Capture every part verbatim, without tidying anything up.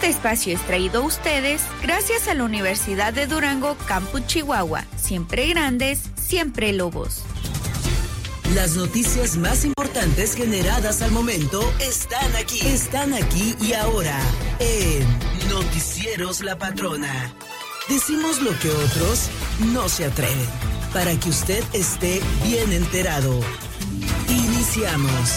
Este espacio es traído a ustedes gracias a la Universidad de Durango, Campus Chihuahua. Siempre grandes, siempre lobos. Las noticias más importantes generadas al momento están aquí. Están aquí y ahora en Noticieros La Patrona. Decimos lo que otros no se atreven, para que usted esté bien enterado. Iniciamos.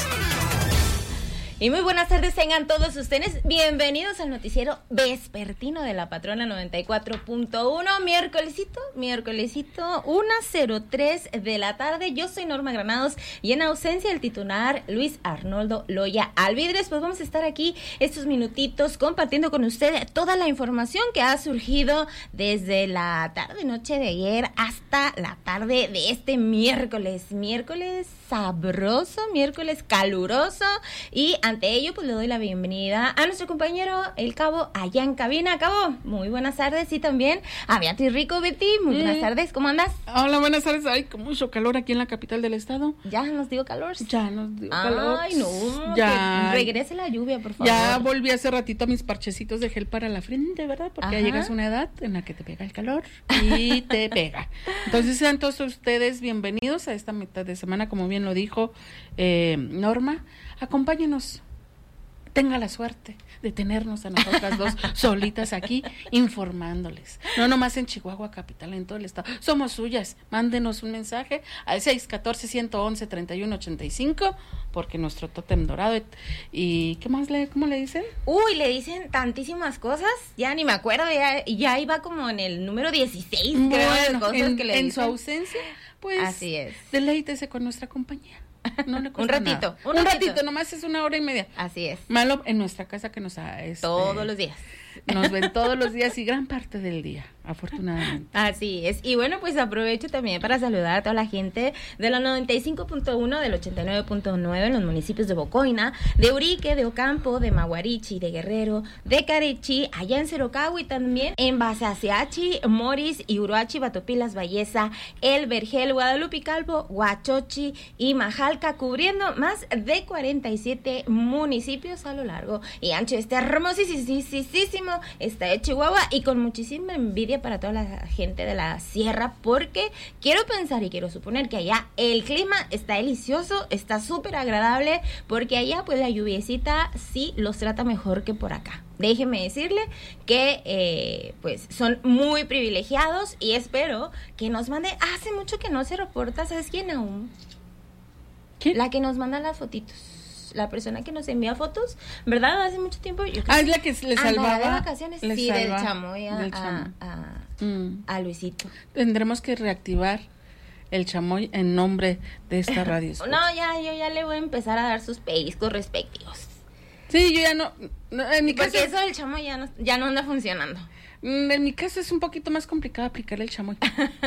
Y muy buenas tardes tengan todos ustedes, bienvenidos al noticiero vespertino de La Patrona noventa y cuatro punto uno, miércolesito, miércolesito, una cero tres de la tarde. Yo soy Norma Granados y en ausencia del titular Luis Arnoldo Loya Alvidres, pues vamos a estar aquí estos minutitos compartiendo con ustedes toda la información que ha surgido desde la tarde noche de ayer hasta la tarde de este miércoles, miércoles sabroso, miércoles caluroso, y ante ello pues le doy la bienvenida a nuestro compañero el Cabo allá en cabina. Cabo, muy buenas tardes, y también a Beatriz Rico. Betty, muy buenas mm. tardes, ¿cómo andas? Hola, buenas tardes. Ay, con mucho calor aquí en la capital del estado. Ya nos dio calor. Ya nos dio calor. Ay, no, ya regrese la lluvia, por favor. Ya volví hace ratito a mis parchecitos de gel para la frente, ¿verdad? Porque ya llegas a una edad en la que te pega el calor y te pega. Entonces sean todos ustedes bienvenidos a esta mitad de semana, como bien lo dijo eh, Norma. Acompáñenos, tenga la suerte de tenernos a nosotras dos solitas aquí informándoles. No nomás en Chihuahua capital, en todo el estado. Somos suyas. Mándenos un mensaje al seis uno cuatro, uno uno uno, tres uno ocho cinco, porque nuestro tótem dorado. ¿Y qué más le, cómo le dicen? Uy, le dicen tantísimas cosas, ya ni me acuerdo, ya, ya iba como en el número dieciséis, bueno, creo, de cosas en, que le en dicen. su ausencia, pues así es. Deleítese con nuestra compañía. No le un ratito, un, un ratito. ratito, nomás es una hora y media. Así es. Malo en nuestra casa que nos ha, este, todos los días. Nos ven todos los días y gran parte del día, afortunadamente. Así es. Y bueno, pues aprovecho también para saludar a toda la gente de la noventa y cinco punto uno, del ochenta y nueve punto nueve en los municipios de Bocoina, de Urique, de Ocampo, de Maguarichi, de Guerrero, de Carechi, allá en Cerocagua, y también en Basaseachi, Moris, Iuruachi, Batopilas, Ballesa, El Vergel, Guadalupe Calvo, Huachochi y Majalca, cubriendo más de cuarenta y siete municipios a lo largo y ancho de este hermosísimo está de Chihuahua, y con muchísima envidia para toda la gente de la sierra, porque quiero pensar y quiero suponer que allá el clima está delicioso, está súper agradable, porque allá pues la lluviecita sí los trata mejor que por acá. Déjeme decirle que eh, pues son muy privilegiados, y espero que nos mande. Hace mucho que no se reporta, ¿sabes quién aún? ¿Quién? La que nos manda las fotitos. La persona que nos envía fotos, ¿verdad? Hace mucho tiempo. Yo ah, es la que le salvaba. de vacaciones. Le sí, salva, del chamoy a, del chamoy. A, a, mm. a Luisito. Tendremos que reactivar el chamoy en nombre de esta radio. No, ya, yo ya le voy a empezar a dar sus pellizcos respectivos. Sí, yo ya no. no en mi Porque caso, eso del chamoy ya no, ya no anda funcionando. En mi caso es un poquito más complicado aplicar el chamoy.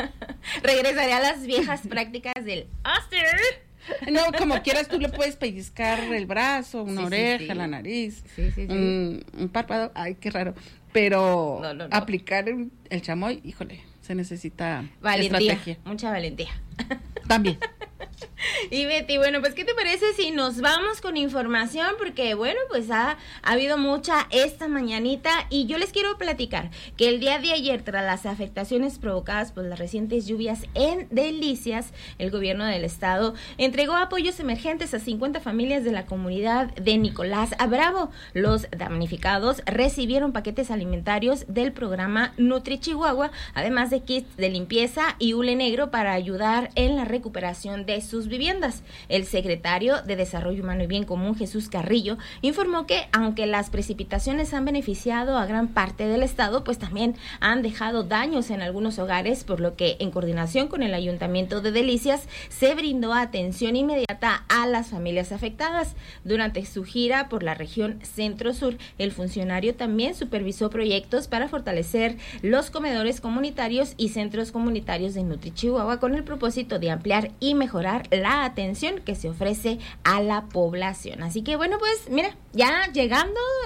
Regresaré a las viejas prácticas del Aster. No, como quieras, tú le puedes pellizcar el brazo, una sí, oreja, sí, sí. la nariz, sí, sí, sí. Un, un párpado, ay, qué raro. Pero no, no, no. aplicar el, el chamoy, híjole, se necesita valentía, estrategia. Mucha valentía. También. Y Betty, bueno, pues ¿qué te parece si nos vamos con información? Porque bueno, pues ha, ha habido mucha esta mañanita, y yo les quiero platicar que el día de ayer, tras las afectaciones provocadas por las recientes lluvias en Delicias, el gobierno del estado entregó apoyos emergentes a cincuenta familias de la comunidad de Nicolás Bravo. Los damnificados recibieron paquetes alimentarios del programa Nutri Chihuahua, además de kits de limpieza y hule negro para ayudar en la recuperación de sus viviendas. El secretario de Desarrollo Humano y Bien Común, Jesús Carrillo, informó que aunque las precipitaciones han beneficiado a gran parte del estado, pues también han dejado daños en algunos hogares, por lo que en coordinación con el Ayuntamiento de Delicias se brindó atención inmediata a las familias afectadas. Durante su gira por la región Centro-Sur, el funcionario también supervisó proyectos para fortalecer los comedores comunitarios y centros comunitarios de Nutri Chihuahua, con el propósito de ampliar y mejorar la atención que se ofrece a la población. Así que bueno, pues mira, ya llegando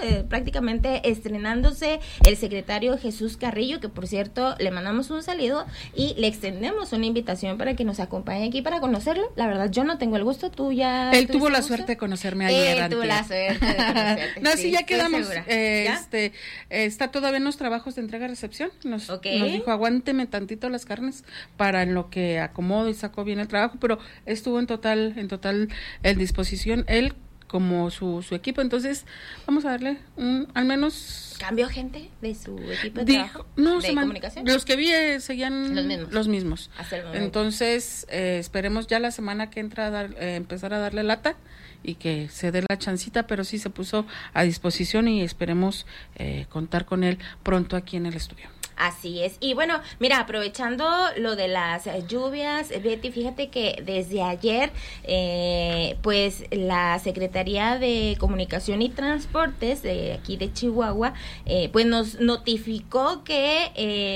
Eh, prácticamente estrenándose el secretario Jesús Carrillo, que por cierto le mandamos un saludo y le extendemos una invitación para que nos acompañe aquí para conocerlo. La verdad, yo no tengo el gusto, tú ya... Él tuvo la suerte de conocerme ayer. Él tuvo la suerte de conocerte. No, sí, sí, ya quedamos. Eh, ¿Ya? Este, eh, está todavía en los trabajos de entrega-recepción. Nos, Okay. nos dijo, aguánteme tantito las carnes para en lo que acomodo y saco bien el trabajo, pero estuvo en total, en total en disposición él como su, su equipo. Entonces, vamos a darle un, al menos... ¿Cambió gente de su equipo de Dijo, trabajo? no, ¿De se man- comunicación? los que vi eh, seguían Los mismos. los mismos. Hasta el momento. Entonces, eh, esperemos ya la semana que entra a dar, eh, empezar a darle lata y que se dé la chancita, pero sí se puso a disposición y esperemos eh, contar con él pronto aquí en el estudio. Así es. Y bueno, mira, aprovechando lo de las eh, lluvias, Betty, fíjate que desde ayer, eh, pues la Secretaría de Comunicación y Transportes de aquí de Chihuahua, eh, pues nos notificó que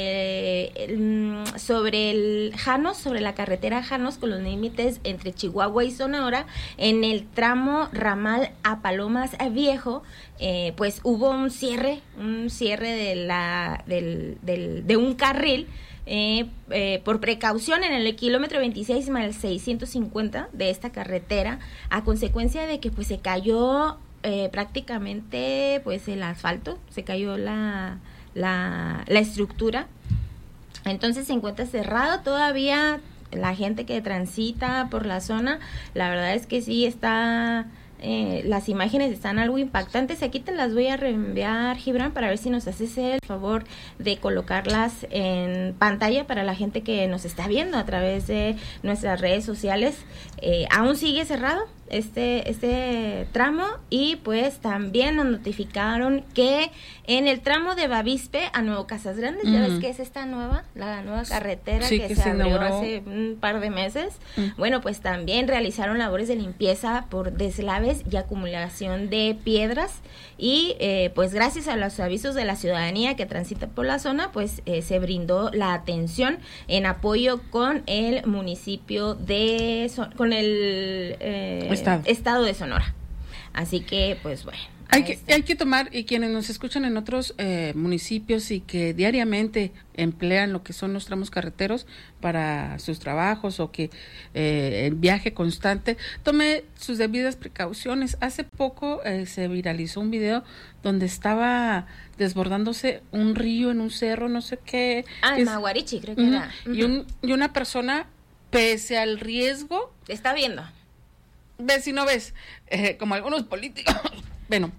eh, el, sobre el Janos, sobre la carretera Janos con los límites entre Chihuahua y Sonora, en el tramo ramal a Palomas Viejo, eh, pues hubo un cierre, un cierre de la del, del de un carril eh, eh, por precaución en el kilómetro veintiséis más seiscientos cincuenta de esta carretera, a consecuencia de que pues se cayó eh, prácticamente pues el asfalto, se cayó la la, la estructura. Entonces se encuentra cerrado todavía. La gente que transita por la zona, la verdad es que sí está, eh, las imágenes están algo impactantes. Aquí te las voy a reenviar, Gibran, para ver si nos haces el favor de colocarlas en pantalla para la gente que nos está viendo a través de nuestras redes sociales. Eh, aún sigue cerrado este este tramo y pues también nos notificaron que en el tramo de Bavispe a Nuevo Casas Grandes, uh-huh. ya ves que es esta nueva, la nueva carretera sí, que, que se, se abrió inauguró hace un par de meses, uh-huh. bueno, pues también realizaron labores de limpieza por deslaves y acumulación de piedras y eh, pues gracias a los avisos de la ciudadanía que transita por la zona, pues eh, se brindó la atención en apoyo con el municipio de, con el eh, Estado. Estado de Sonora. Así que, pues bueno. Hay que, hay que tomar, y quienes nos escuchan en otros eh, municipios y que diariamente emplean lo que son los tramos carreteros para sus trabajos o que eh, el viaje constante, tome sus debidas precauciones. Hace poco eh, se viralizó un video donde estaba desbordándose un río en un cerro, no sé qué. Ah, en es, Maguarichi, creo que uh-huh, era. Uh-huh. Y, un, y una persona, pese al riesgo... Está viendo. Ves y no ves, eh, como algunos políticos... Bueno,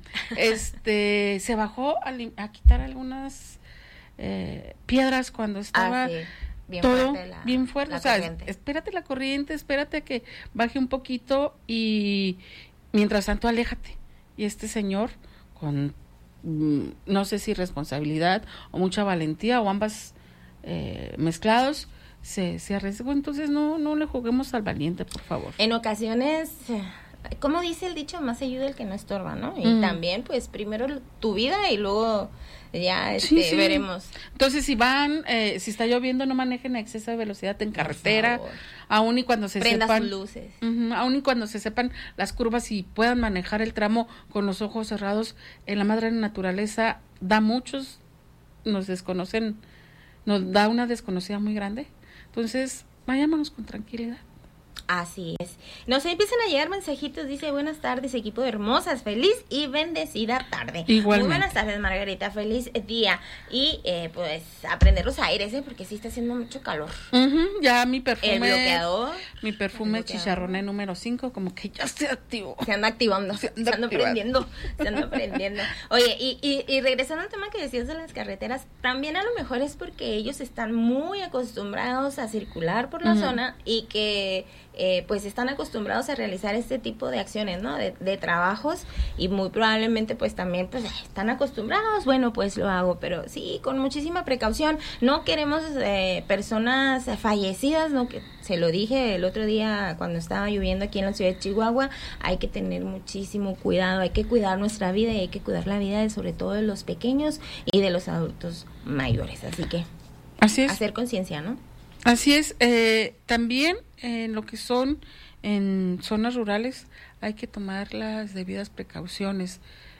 este se bajó a, lim- a quitar algunas eh, piedras cuando estaba ah, sí. bien todo fuerte la, bien fuerte. la o sea, corriente. espérate la corriente, espérate a que baje un poquito y mientras tanto aléjate. Y este señor con mm, no sé si responsabilidad o mucha valentía o ambas eh, mezclados, se, se arriesgó. Entonces no, no le juguemos al valiente, por favor. En ocasiones... como dice el dicho, más ayuda el que no estorba, ¿no? Y mm. también, pues, primero tu vida y luego ya este, sí, sí. veremos. Entonces, si van, eh, si está lloviendo, no manejen a exceso de velocidad en carretera, aún y cuando se Prenda sepan... sus luces. Uh-huh, aún y cuando se sepan las curvas y puedan manejar el tramo con los ojos cerrados, en la madre naturaleza da muchos, nos desconocen, nos da una desconocida muy grande. Entonces, vayámonos con tranquilidad. Así es. Nos empiezan a llegar mensajitos, dice, buenas tardes, equipo de hermosas, feliz y bendecida tarde. Igualmente. Muy buenas tardes, Margarita, feliz día. Y eh, pues aprender los aires, ¿eh? Porque sí está haciendo mucho calor. Uh-huh, ya mi perfume. El bloqueador. Mi perfume chicharroné número cinco, como que ya se activó. Se anda activando, se anda, se anda prendiendo, se anda prendiendo. Oye, y, y, y regresando al tema que decías de las carreteras, también a lo mejor es porque ellos están muy acostumbrados a circular por la uh-huh. zona y que... Eh, pues están acostumbrados a realizar este tipo de acciones, ¿no? De, de trabajos y muy probablemente pues también pues están acostumbrados, bueno pues lo hago, pero sí, con muchísima precaución, no queremos eh, personas fallecidas, ¿no? Que se lo dije el otro día cuando estaba lloviendo aquí en la ciudad de Chihuahua, hay que tener muchísimo cuidado, hay que cuidar nuestra vida y hay que cuidar la vida de, sobre todo de los pequeños y de los adultos mayores, así que así es. Hacer conciencia, ¿no? Así es, eh, también en lo que son en zonas rurales hay que tomar las debidas precauciones.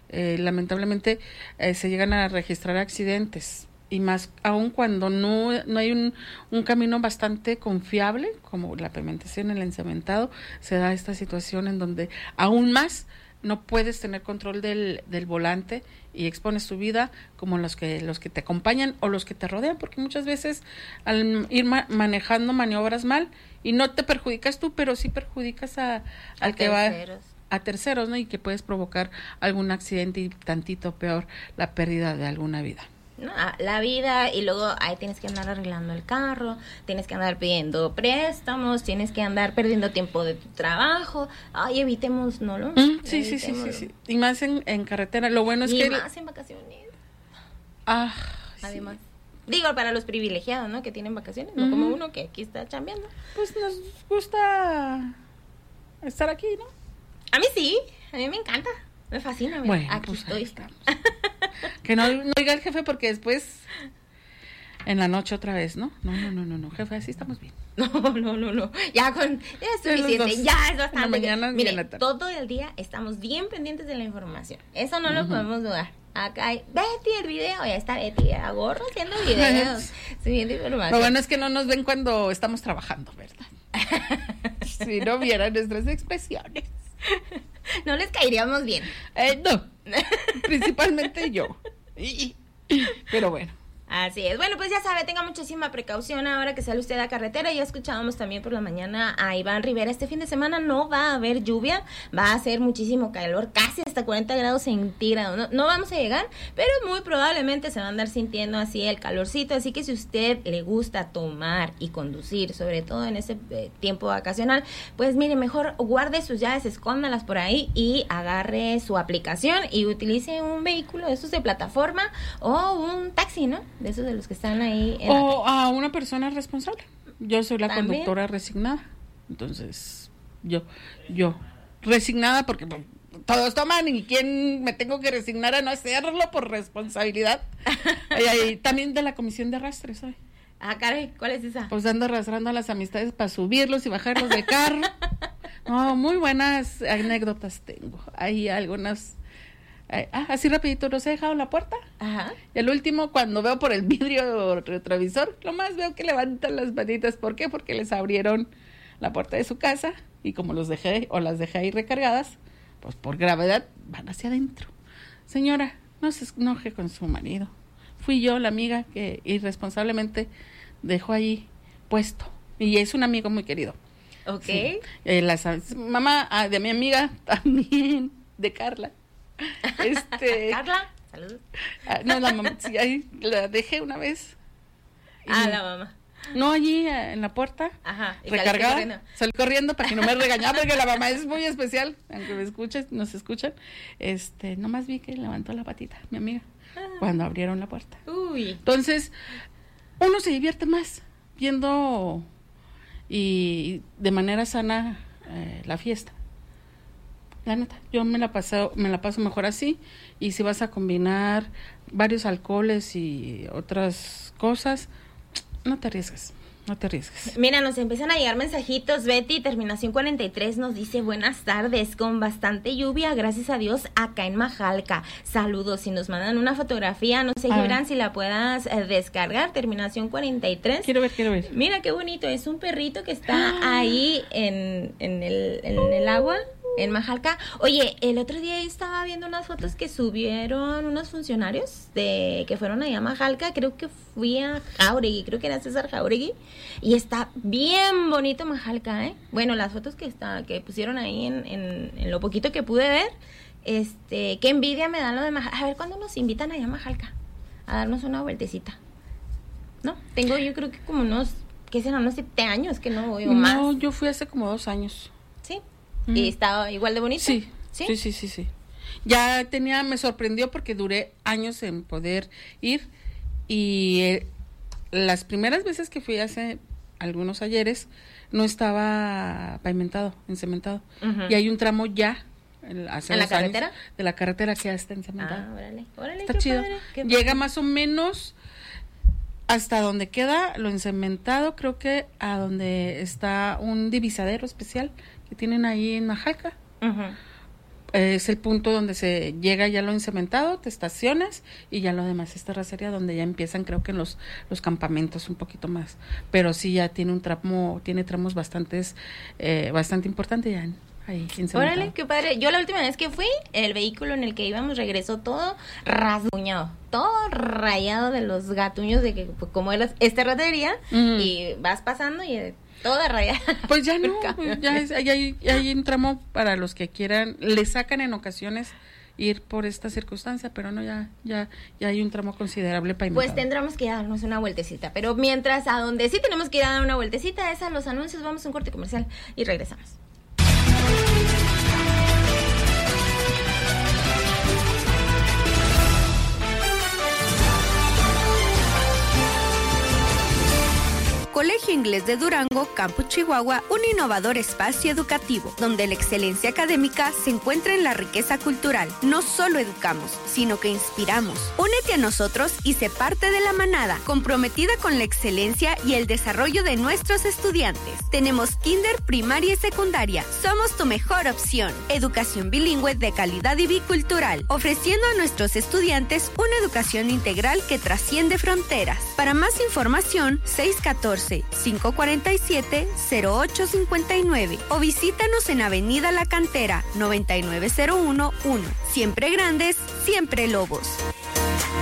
eh, lamentablemente eh, se llegan a registrar accidentes, y más aún cuando no, no hay un, un camino bastante confiable, como la pavimentación, el encementado, se da esta situación en donde aún más no puedes tener control del, del volante y expones tu vida, como los que los que te acompañan o los que te rodean, porque muchas veces al ir ma- manejando maniobras mal y no te perjudicas tú, pero sí perjudicas a, al A que va terceros. a terceros, ¿no? Y que puedes provocar algún accidente y tantito peor, la pérdida de alguna vida. ¿No? La vida, y luego ahí tienes que andar arreglando el carro, tienes que andar pidiendo préstamos, tienes que andar perdiendo tiempo de tu trabajo. Ay, evitemos, ¿no? ¿no? Mm, sí, sí, sí, sí, sí. Y más en, en carretera. Lo bueno es y que... más en vacaciones. Ah, Además. sí. Digo, para los privilegiados, ¿no? Que tienen vacaciones, no como Ujú. uno que aquí está chambeando. Pues nos gusta estar aquí, ¿no? A mí sí, a mí me encanta, me fascina. Mira, Bueno, aquí pues ahí estoy. estamos. Que no, no oiga el jefe, porque después en la noche otra vez, ¿no? No, no, no, no, no, jefe, así estamos bien. No, no, no, no. Ya con, ya es De los suficiente, dos. ya es En la bastante. mañana y en Mire, la tarde. todo el día estamos bien pendientes de la información. Eso no lo Ujú. podemos dudar. Acá hay Betty el video, ya está Betty a gorro haciendo videos, subiendo información. Lo bueno es que no nos ven cuando estamos trabajando, ¿verdad? Si no vieran nuestras expresiones. No les caeríamos bien. Eh, no, principalmente yo. Pero bueno. Así es. Bueno, pues ya sabe, tenga muchísima precaución ahora que sale usted a carretera. Ya escuchábamos también por la mañana a Iván Rivera. Este fin de semana no va a haber lluvia, va a ser muchísimo calor, casi hasta cuarenta grados centígrados. No, no vamos a llegar, pero muy probablemente se va a andar sintiendo así el calorcito. Así que si usted le gusta tomar y conducir, sobre todo en ese eh, tiempo vacacional, pues mire, mejor guarde sus llaves, escóndalas por ahí y agarre su aplicación y utilice un vehículo de esos de plataforma o un taxi, ¿no? De esos de los que están ahí en O a una persona responsable. Yo soy la ¿También? conductora resignada. Entonces, yo, yo, resignada porque bueno, todos toman y quién me tengo que resignar a no hacerlo por responsabilidad. Y, y también de la comisión de arrastre, ¿sabes? Ah, caray, ¿cuál es esa? Pues ando arrastrando a las amistades para subirlos y bajarlos de carro. No, muy buenas anécdotas tengo. Hay algunas... Ah, así rapidito, ¿los he dejado en la puerta? Ajá. Y al último, cuando veo por el vidrio retrovisor, lo más veo que levantan las manitas. ¿Por qué? Porque les abrieron la puerta de su casa y como los dejé o las dejé ahí recargadas, pues por gravedad van hacia adentro. Señora, no se enoje con su marido. Fui yo la amiga que irresponsablemente dejó ahí puesto. Y es un amigo muy querido. Ok. Sí. Eh, la mamá ah, de mi amiga también, de Carla. Este, Carla, saludos. ah, no, la mamá, sí, ahí la dejé una vez. Y- Ah, la mamá. No, allí eh, en la puerta, Ajá. y saliste recargada, corriendo. salí corriendo para que no me regañara, porque la mamá es muy especial, aunque me escuchen, nos escuchan. Este, nomás vi que levantó la patita, mi amiga, Ah. cuando abrieron la puerta. Uy. Entonces, uno se divierte más viendo y de manera sana eh, la fiesta. La neta, yo me la paso, me la paso mejor así. Y si vas a combinar varios alcoholes y otras cosas, no te arriesgues, no te arriesgues. Mira, nos empiezan a llegar mensajitos. Betty, terminación cuarenta y tres, nos dice buenas tardes, con bastante lluvia, gracias a Dios, acá en Majalca. Saludos, si nos mandan una fotografía, no sé, A Gibran, ver. si la puedas eh, descargar, terminación cuarenta y tres. Quiero ver, quiero ver. Mira qué bonito, es un perrito que está ahí en, en, el, en el agua, en Majalca. Oye, el otro día estaba viendo unas fotos que subieron unos funcionarios de que fueron allá a Majalca, creo que fui a Jauregui, creo que era César Jauregui, y está bien bonito Majalca, ¿eh? Bueno, las fotos que está, que pusieron ahí en, en, en lo poquito que pude ver, este, qué envidia me dan lo de Majalca. A ver, ¿cuándo nos invitan allá a Majalca? A darnos una vueltecita. ¿No? Tengo yo creo que como unos, ¿qué serán? Unos siete años que no voy o más. No, yo fui hace como dos años. ¿Sí? Ujú. ¿Y estaba igual de bonito? Sí, ¿Sí? sí, sí, sí, sí. Ya tenía, me sorprendió porque duré años en poder ir y eh, las primeras veces que fui hace algunos ayeres no estaba pavimentado, encementado. Ujú. Y hay un tramo ya, el- hace ¿En la dos años, carretera? de la carretera que ya está encementado. Ah, órale, órale, Está qué chido. padre, qué Llega padre. más o menos hasta donde queda lo encementado, creo que a donde está un divisadero especial que tienen ahí en Majalca. Ujú. es el punto donde se llega ya lo encementado, te estacionas y ya lo demás es terracería, donde ya empiezan creo que en los, los campamentos un poquito más, pero sí ya tiene un tramo, tiene tramos bastantes, eh, bastante importantes ya en, ahí encementado. Órale, qué padre. Yo la última vez que fui, el vehículo en el que íbamos regresó todo rasguñado, todo rayado de los gatuños de que pues, como es, es terracería uh-huh. y vas pasando y toda rayada. Pues ya no, ya, es, ya, hay, ya hay un tramo para los que quieran, le sacan en ocasiones ir por esta circunstancia, pero no, ya ya ya hay un tramo considerable pavimentado. Pues tendremos que darnos una vueltecita, pero mientras a donde sí tenemos que ir a dar una vueltecita es a los anuncios, vamos a un corte comercial y regresamos. Colegio Inglés de Durango, Campus Chihuahua, un innovador espacio educativo, donde la excelencia académica se encuentra en la riqueza cultural. No solo educamos, sino que inspiramos. Únete a nosotros y sé parte de la manada, comprometida con la excelencia y el desarrollo de nuestros estudiantes. Tenemos kinder, primaria y secundaria. Somos tu mejor opción. Educación bilingüe de calidad y bicultural, ofreciendo a nuestros estudiantes una educación integral que trasciende fronteras. Para más información, seis uno cuatro, cinco cuatro siete, cero ocho cinco nueve o visítanos en Avenida La Cantera, noventa y nueve cero uno uno. Siempre grandes, siempre lobos.